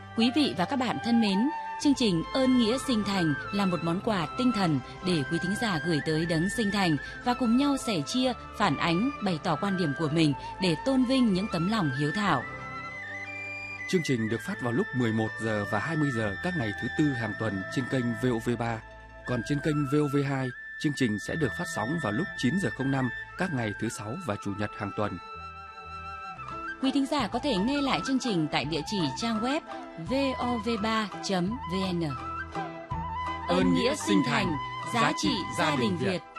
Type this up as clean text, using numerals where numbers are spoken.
Quý vị và các bạn thân mến, chương trình Ơn Nghĩa Sinh Thành là một món quà tinh thần để quý thính giả gửi tới Đấng Sinh Thành và cùng nhau sẻ chia, phản ánh, bày tỏ quan điểm của mình để tôn vinh những tấm lòng hiếu thảo. Chương trình được phát vào lúc 11 giờ và 20 giờ các ngày thứ Tư hàng tuần trên kênh VOV3. Còn trên kênh VOV2, chương trình sẽ được phát sóng vào lúc 9 giờ 05 các ngày thứ Sáu và Chủ nhật hàng tuần. Quý thính giả có thể nghe lại chương trình tại địa chỉ trang web vov3.vn. Ơn Nghĩa Sinh Thành, giá trị gia đình Việt.